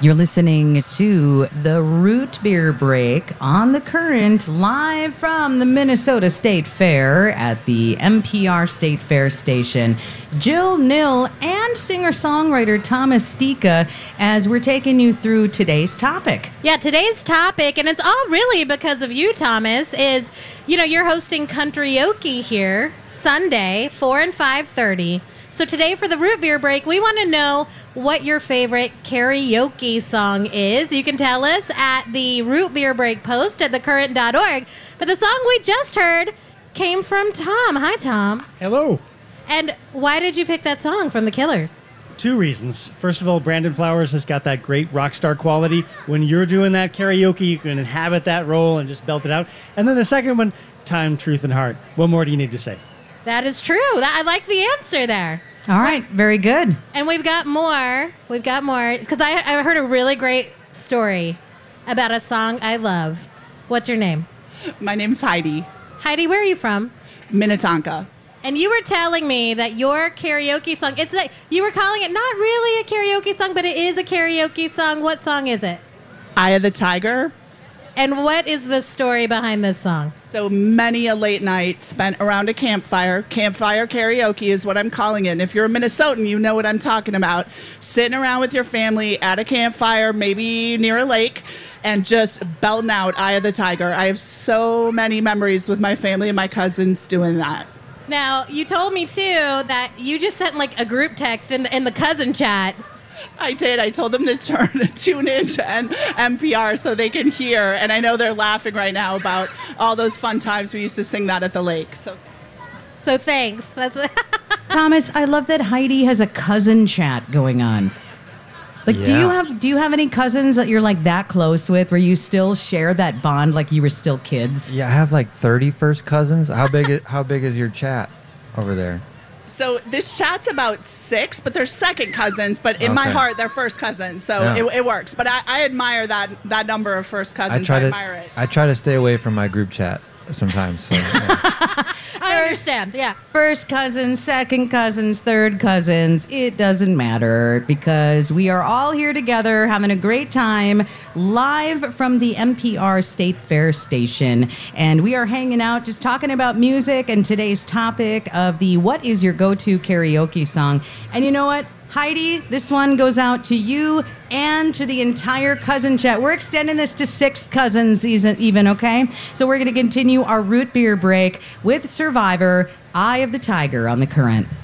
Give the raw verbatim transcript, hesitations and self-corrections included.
You're listening to the Root Beer Break on The Current, live from the Minnesota State Fair at the M P R State Fair station. Jill Nill and singer-songwriter Thomas Stika, as we're taking you through today's topic. Yeah, today's topic, and it's all really because of you, Thomas, is, you know, you're hosting Country-oke here Sunday, four and five thirty. So today for the Root Beer Break, we want to know what your favorite karaoke song is. You can tell us at the Root Beer Break post at the current dot org. But the song we just heard came from Tom. Hi, Tom. Hello. And why did you pick that song from The Killers? Two reasons. First of all, Brandon Flowers has got that great rock star quality. When you're doing that karaoke, you can inhabit that role and just belt it out. And then the second one, Time, Truth, and Heart. What more do you need to say? That is true. That, I like the answer there. All right, very good. And we've got more. We've got more. Because I, I heard a really great story about a song I love. What's your name? My name's Heidi. Heidi, where are you from? Minnetonka. And you were telling me that your karaoke song, it's like, you were calling it not really a karaoke song, but it is a karaoke song. What song is it? Eye of the Tiger. And what is the story behind this song? So many a late night spent around a campfire. Campfire karaoke is what I'm calling it. And if you're a Minnesotan, you know what I'm talking about. Sitting around with your family at a campfire, maybe near a lake, and just belting out Eye of the Tiger. I have so many memories with my family and my cousins doing that. Now, you told me, too, that you just sent, like, a group text in the, in the cousin chat. I did. I told them to turn tune in to M P R so they can hear. And I know they're laughing right now about all those fun times we used to sing that at the lake. So, so thanks. That's Thomas, I love that Heidi has a cousin chat going on. Like, Yeah. do you have do you have any cousins that you're like that close with, where you still share that bond like you were still kids? Yeah, I have like thirty first cousins. How big? Is, how big is your chat over there? So this chat's about six, but they're second cousins. But in my Okay. heart, they're first cousins. So Yeah. it, it works. But I, I admire that that number of first cousins. I try I to. admire it. I try to stay away from my group chat sometimes. So, yeah. I understand, yeah. First cousins, second cousins, third cousins, it doesn't matter, because we are all here together having a great time live from the M P R State Fair station. And we are hanging out just talking about music and today's topic of the what is your go-to karaoke song. And you know what? Heidi, this one goes out to you and to the entire cousin chat. We're extending this to six cousins even, okay? So we're going to continue our Root Beer Break with Survivor, Eye of the Tiger on The Current.